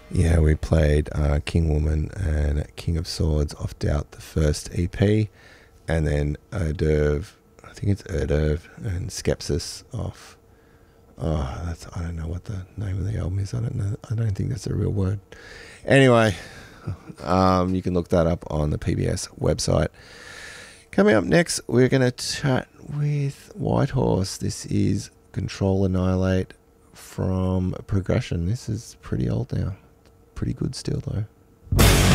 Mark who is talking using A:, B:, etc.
A: Yeah, we played King Woman and King of Swords off Doubt, the first EP, and then Erderv, I think it's Erderv, and Skepsis off. Oh, I don't know what the name of the album is. I don't know. I don't think that's a real word. Anyway, you can look that up on the PBS website. Coming up next, we're going to chat with Whitehorse. This is Control Annihilate from Progression. This is pretty old now. Pretty good still, though.